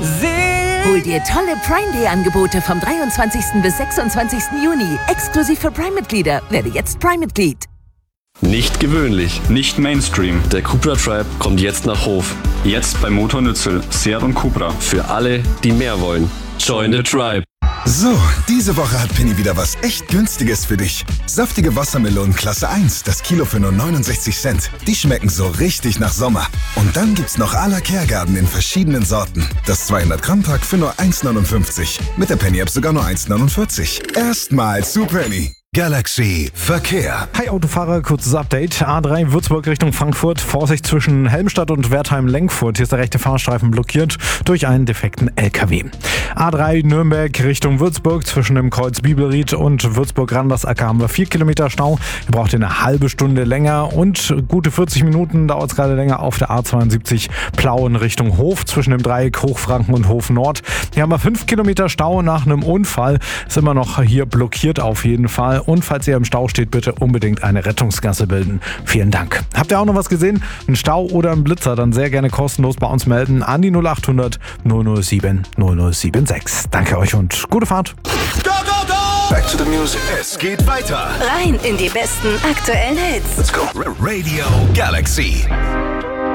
Hol dir tolle Prime Day Angebote vom 23. bis 26. Juni. Exklusiv für Prime-Mitglieder. Werde jetzt Prime-Mitglied. Nicht gewöhnlich. Nicht Mainstream. Der Cupra Tribe kommt jetzt nach Hof. Jetzt bei Motor Nützel, Seat und Cupra. Für alle, die mehr wollen. Join the Tribe. So, diese Woche hat Penny wieder was echt Günstiges für dich. Saftige Wassermelonen Klasse 1, das Kilo für nur 69 Cent. Die schmecken so richtig nach Sommer. Und dann gibt's noch à la Kergarten in verschiedenen Sorten. Das 200 Gramm Pack für nur 1,59. Mit der Penny App sogar nur 1,49. Erstmal zu Penny. Galaxy Verkehr. Hi Autofahrer, kurzes Update. A3 Würzburg Richtung Frankfurt. Vorsicht zwischen Helmstadt und Wertheim-Lenkfurt. Hier ist der rechte Fahrstreifen blockiert durch einen defekten LKW. A3 Nürnberg Richtung Würzburg. Zwischen dem Kreuz Bibelried und Würzburg-Randersacker haben wir 4 Kilometer Stau. Ihr braucht eine halbe Stunde länger und gute 40 Minuten dauert es gerade länger auf der A72 Plauen Richtung Hof. Zwischen dem Dreieck Hochfranken und Hof Nord. Hier haben wir 5 Kilometer Stau nach einem Unfall. Ist immer noch hier blockiert auf jeden Fall. Und falls ihr im Stau steht, bitte unbedingt eine Rettungsgasse bilden. Vielen Dank. Habt ihr auch noch was gesehen? Ein Stau oder ein Blitzer? Dann sehr gerne kostenlos bei uns melden an die 0800 007 0076. Danke euch und gute Fahrt. Go, go, go! Back to the music. Es geht weiter. Rein in die besten aktuellen Hits. Let's go. Radio Galaxy.